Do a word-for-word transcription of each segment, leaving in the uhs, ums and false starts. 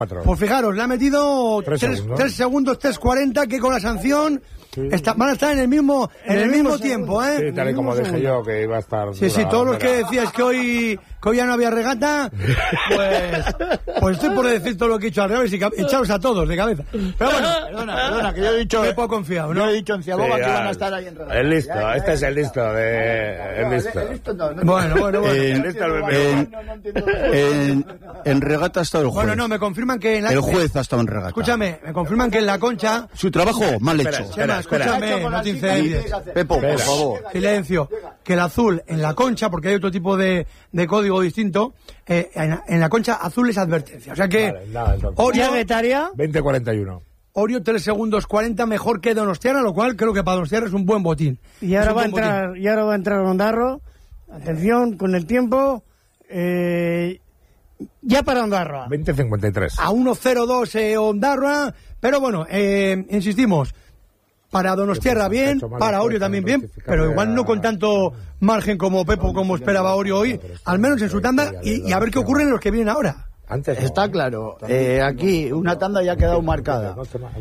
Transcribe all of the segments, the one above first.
Pues fijaros, le ha metido tres segundos, tres segundos, tres cuarenta, que con la sanción sí. está, van a estar en el mismo en, en el, el mismo, mismo tiempo, ¿eh? Sí, tal y como dije yo, que iba a estar... Sí, sí, todos los que decías que hoy, que hoy ya no había regata, pues, pues estoy por decir todo lo que he dicho al revés y echaros a todos de cabeza. Pero bueno, perdona, perdona, que yo he dicho... Me poco confiado, ¿no? Yo he dicho en Ciaboga sí, que iban a estar ahí en regata. El listo, ya, ya, este ya, es el listo de... El listo. El listo no, no, bueno, bueno, bueno. En, en, en, en regata ha estado el juez. Bueno, no, me confirman que en la... El juez ha estado en regata. Escúchame, me confirman que en la Concha... Su trabajo mal hecho. Espera, espera, espera, escúchame, no te incendies. Pepo, por favor. Silencio. Que el azul en la Concha, porque hay otro tipo de, de código distinto, eh, en, en la Concha azul es advertencia. O sea que... Vale, nada, Orio, veinte cuarenta y uno. Orio tres segundos cuarenta mejor que Donostiarra, lo cual creo que para Donostiarra es un buen botín. Y ahora, va a, entrar, botín. y ahora va a entrar Ondarro. Atención, con el tiempo... Eh, ya para Ondarroa. veinte cincuenta y tres. A uno cero dos eh, Ondarroa. Pero bueno, eh, insistimos, para Donostiarra bien, para Orio también bien, pero igual no con tanto margen como Pepo, como esperaba Orio hoy, al menos en su tanda, y, y a ver qué ocurre en los que vienen ahora. Antes está claro, eh, aquí una tanda ya ha quedado marcada.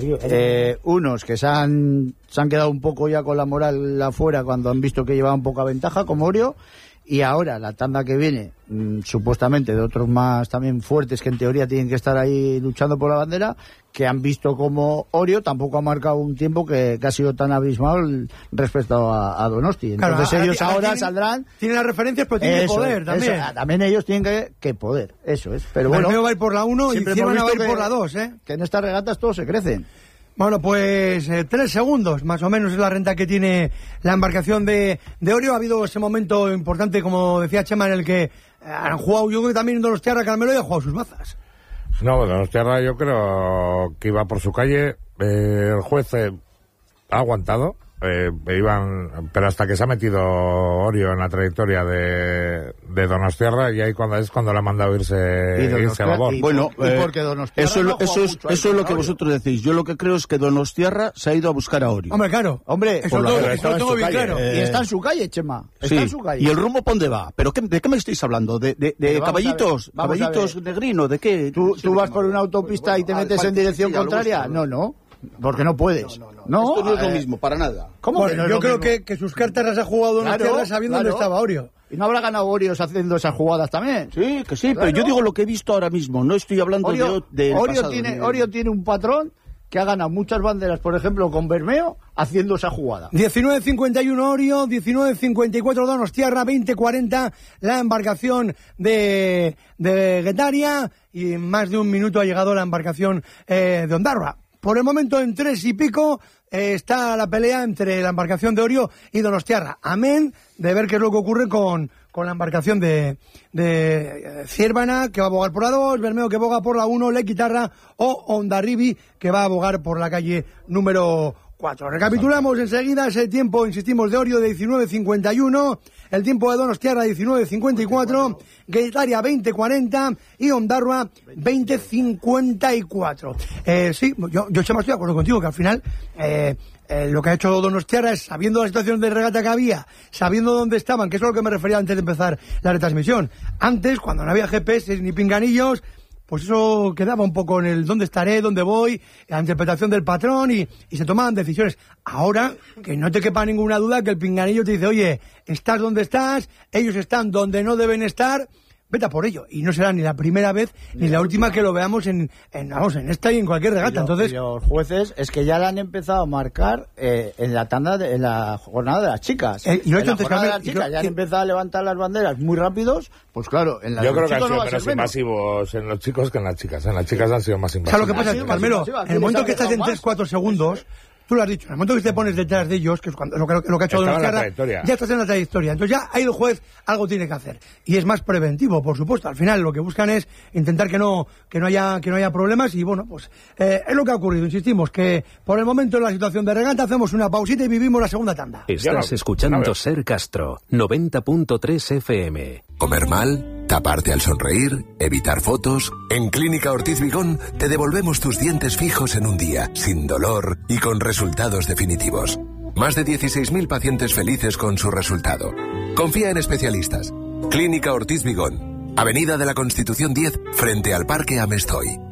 Eh, unos que se han, se han quedado un poco ya con la moral afuera cuando han visto que llevaban poca ventaja, como Orio. Y ahora la tanda que viene, mmm, supuestamente de otros más también fuertes que en teoría tienen que estar ahí luchando por la bandera, que han visto como Orio tampoco ha marcado un tiempo que, que ha sido tan abismal respecto a, a Donosti. Entonces claro, ellos ahora, ahora tienen, saldrán... Tienen las referencias, pero tienen eso, poder también. Eso, también ellos tienen que, que poder, eso es. Pero bueno, bueno, va a ir por la uno y Ciervana va a ir por la dos, ¿eh? Que en estas regatas todos se crecen. Bueno, pues eh, tres segundos, más o menos es la renta que tiene la embarcación de, de Orio. Ha habido ese momento importante, como decía Chema, en el que eh, han jugado, yo creo que también Donostiarra, Carmelo, y ha jugado sus bazas. No, Donostiarra yo creo que iba por su calle, eh, el juez eh, ha aguantado, eh, iban, pero hasta que se ha metido Orio en la trayectoria de, de Donostiarra, y ahí cuando es cuando le ha mandado irse, irse a babor. Bueno, eh, eso, no eso, es, eso es lo que vosotros decís. Yo lo que creo es que Donostiarra se ha ido a buscar a Orio. Hombre, claro. Hombre, eso lo tengo bien claro. Eh, y está en su calle, Chema. Está sí. en su calle. ¿Y el rumbo por dónde va? ¿Pero qué, de qué me estáis hablando? ¿De, de, de caballitos? ¿Caballitos negrinos? ¿De qué? ¿Tú, tú vas por una autopista y te metes en dirección contraria? No, no. Porque no puedes. No, no, no. no Esto no es lo mismo, para nada. ¿Cómo bueno, que no yo creo que, que sus cartas las ha jugado Donostiarra claro, sabiendo claro. dónde estaba Orio. ¿Y no habrá ganado Orio haciendo esas jugadas también? Sí, que sí, claro. Pero yo digo lo que he visto ahora mismo. No estoy hablando Orio, de... de Orio, pasado, tiene, de... Orio tiene un patrón que ha ganado muchas banderas, por ejemplo, con Bermeo, haciendo esa jugada. diecinueve cincuenta y uno Orio, diecinueve cincuenta y cuatro Donostiarra, veinte cuarenta la embarcación de, de Guetaria, y en más de un minuto ha llegado la embarcación eh, de Ondarroa. Por el momento, en tres y pico, eh, está la pelea entre la embarcación de Orio y Donostiarra. Amén de ver qué es lo que ocurre con, con la embarcación de, de eh, Ciervana, que va a abogar por la dos, Bermeo que aboga por la uno, Lequitarra o Hondarribi, que va a abogar por la calle número cuatro. Recapitulamos enseguida ese tiempo, insistimos, de Orio de diecinueve cincuenta y uno, el tiempo de Donostiarra diecinueve cincuenta y cuatro, Guetaria veinte cuarenta y Ondarroa veinte cincuenta y cuatro. Eh, sí, yo, yo Chema, estoy de acuerdo contigo que al final eh, eh, lo que ha hecho Donostiarra es, sabiendo la situación de regata que había, sabiendo dónde estaban, que eso es a lo que me refería antes de empezar la retransmisión. Antes, cuando no había G P S ni pinganillos, pues eso quedaba un poco en el dónde estaré, dónde voy, la interpretación del patrón, y, y se tomaban decisiones. Ahora, que no te quepa ninguna duda que el pinganillo te dice, oye, estás donde estás, ellos están donde no deben estar, vete a por ello. Y no será ni la primera vez ni la última que lo veamos en, en, vamos, en esta y en cualquier regata. Y lo, Entonces, y los jueces es que ya la han empezado a marcar eh, en la tanda, de, en la jornada de las chicas. Eh, y no en la antes, jornada Carmen, de las chicas yo, ya han que... empezado a levantar las banderas muy rápidos. Pues claro, en la yo creo que han sido no menos invasivos en los chicos que en las chicas. En las chicas han sido más invasivos. O sea, lo que pasa es, Carmelo, en el momento que estás en tres cuatro segundos, tú lo has dicho, en el momento que te pones detrás de ellos, que es cuando, lo, que, lo que ha hecho Donostiarra, ya estás en la trayectoria. Entonces ya ahí el juez algo tiene que hacer. Y es más preventivo, por supuesto. Al final lo que buscan es intentar que no que no haya que no haya problemas, y bueno, pues eh, es lo que ha ocurrido. Insistimos que por el momento en la situación de regata hacemos una pausita y vivimos la segunda tanda. Estás escuchando Ser Castro, noventa punto tres F M. ¿Comer mal? ¿Taparte al sonreír? ¿Evitar fotos? En Clínica Ortiz Vigón te devolvemos tus dientes fijos en un día, sin dolor y con resultados definitivos. Más de dieciséis mil pacientes felices con su resultado. Confía en especialistas. Clínica Ortiz Vigón, Avenida de la Constitución diez, frente al Parque Amestoy.